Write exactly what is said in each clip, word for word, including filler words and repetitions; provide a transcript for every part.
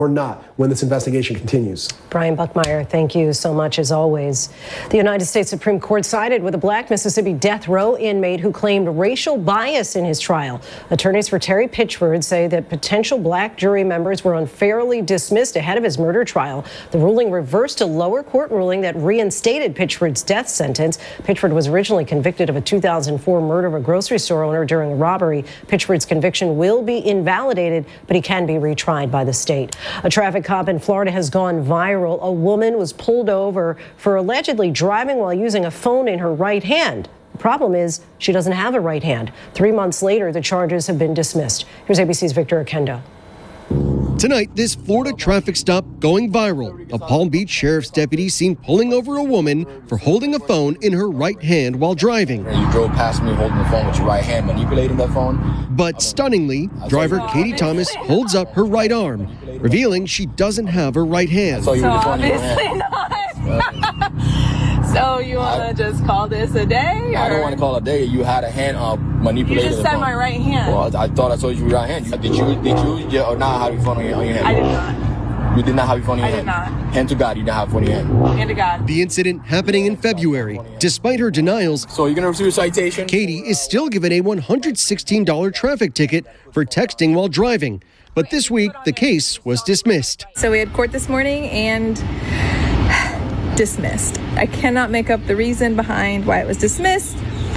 or not when this investigation continues. Brian Buckmeyer, thank you so much as always. The United States Supreme Court sided with a black Mississippi death row inmate who claimed racial bias in his trial. Attorneys for Terry Pitchford say that potential black jury members were unfairly dismissed ahead of his murder trial. The ruling reversed a lower court ruling that reinstated Pitchford's death sentence. Pitchford was originally convicted of a two thousand four murder of a grocery store owner during a robbery. Pitchford's conviction will be invalidated, but he can be retried by the state. A traffic cop in Florida has gone viral. A woman was pulled over for allegedly driving while using a phone in her right hand. The problem is she doesn't have a right hand. Three months later, the charges have been dismissed. Here's A B C's Victor Oquendo. Tonight, this Florida traffic stop going viral. A Palm Beach sheriff's deputy seen pulling over a woman for holding a phone in her right hand while driving. You drove past me holding the phone with your right hand, manipulating that phone. But stunningly, driver Katie Thomas holds up her right arm, revealing she doesn't have her right hand. So, you so obviously not. So you want to just call this a day? Or? I don't want to call it a day. You had a hand uh, manipulated. You just said my right hand. Well, I thought I told you your right hand. Did you, did you yeah, or not have your phone on your, on your hand? I did not. You did not have your phone on your I hand? I did not. Hand to God, you didn't have your phone on your hand. Hand to God. The incident happening in February. Despite her denials, so you're going to receive a citation? Katie is still given a one hundred sixteen dollar traffic ticket for texting while driving. But this week, the case was dismissed. So we had court this morning and dismissed. I cannot make up the reason behind why it was dismissed.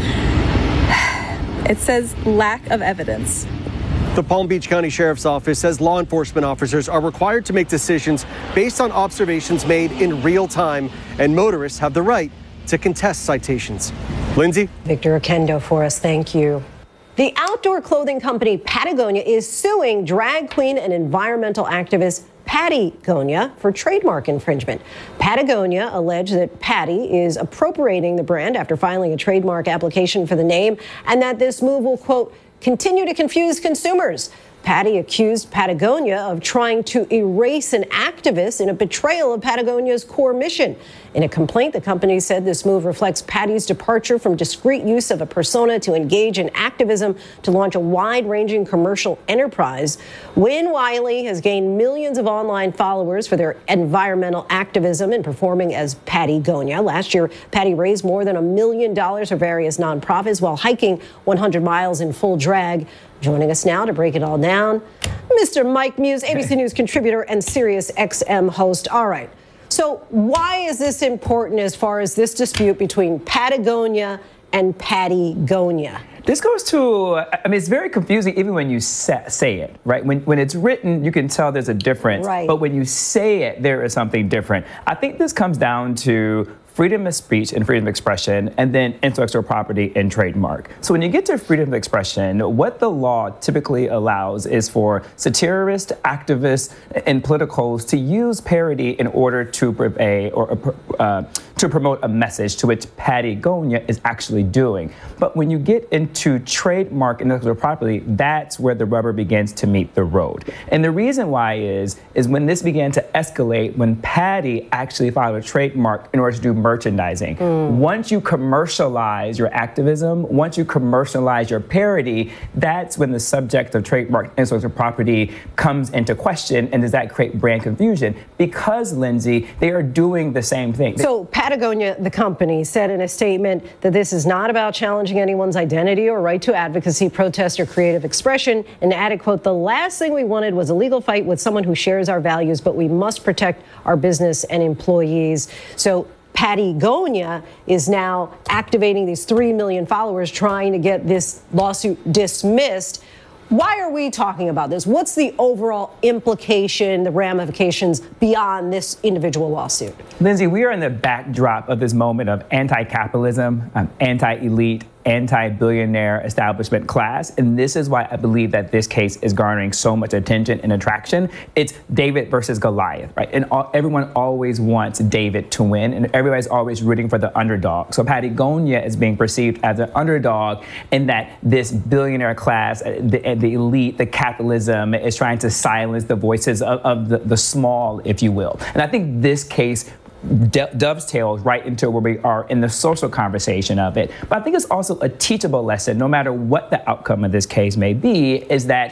It says lack of evidence. The Palm Beach County Sheriff's Office says law enforcement officers are required to make decisions based on observations made in real time, and motorists have the right to contest citations. Lindsay? Victor Oquendo for us. Thank you. The outdoor clothing company Patagonia is suing drag queen and environmental activist Pattygonia for trademark infringement. Patagonia alleged that Patty is appropriating the brand after filing a trademark application for the name, and that this move will, quote, continue to confuse consumers. Patty accused Patagonia of trying to erase an activist in a betrayal of Patagonia's core mission. In a complaint, the company said this move reflects Patty's departure from discreet use of a persona to engage in activism to launch a wide-ranging commercial enterprise. Wynn Wiley has gained millions of online followers for their environmental activism and performing as Pattygonia. Last year, Patty raised more than a million dollars for various nonprofits while hiking one hundred miles in full drag. Joining us now to break it all down, Mister Mike Muse, A B C News contributor and Sirius X M host. All right. So why is this important as far as this dispute between Patagonia and Pattygonia? This goes to, I mean, it's very confusing even when you say, say it, right? When, when it's written, you can tell there's a difference. Right. But when you say it, there is something different. I think this comes down to freedom of speech and freedom of expression, and then intellectual property and trademark. So when you get to freedom of expression, what the law typically allows is for satirists, activists, and politicals to use parody in order to purvey or uh, to promote a message, to which Patagonia is actually doing. But when you get into trademark and intellectual property, that's where the rubber begins to meet the road. And the reason why is, is when this began to escalate, when Patty actually filed a trademark in order to do merchandising. Mm. Once you commercialize your activism, once you commercialize your parody, that's when the subject of trademark intellectual property comes into question. And does that create brand confusion? Because, Lindsay, they are doing the same thing. So Patagonia, the company, said in a statement that this is not about challenging anyone's identity or right to advocacy, protest, or creative expression, and added, quote, the last thing we wanted was a legal fight with someone who shares our values, but we must protect our business and employees. So Pattygonia is now activating these three million followers trying to get this lawsuit dismissed. Why are we talking about this? What's the overall implication, the ramifications beyond this individual lawsuit? Lindsay, we are in the backdrop of this moment of anti-capitalism, um, anti-elite, anti-billionaire establishment class. And this is why I believe that this case is garnering so much attention and attraction. It's David versus Goliath, right? And all, everyone always wants David to win, and everybody's always rooting for the underdog. So Patagonia is being perceived as an underdog in that this billionaire class, the, the elite, the capitalism is trying to silence the voices of, of the, the small, if you will. And I think this case dovetails right into where we are in the social conversation of it. But I think it's also a teachable lesson, no matter what the outcome of this case may be, is that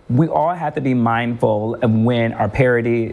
we all have to be mindful of when our parody